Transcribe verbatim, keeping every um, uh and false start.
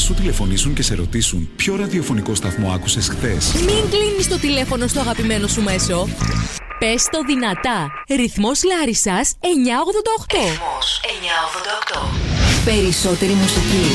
σου τηλεφωνήσουν και σε ρωτήσουν ποιο ραδιοφωνικό σταθμό άκουσες χθες. Μην κλείνεις το τηλέφωνο στο αγαπημένο σου μέσο. Πες το δυνατά. Ρυθμός Λάρισσας εννιακόσια ογδόντα οκτώ. Ρυθμός εννιακόσια ογδόντα οκτώ. Περισσότερη μουσική.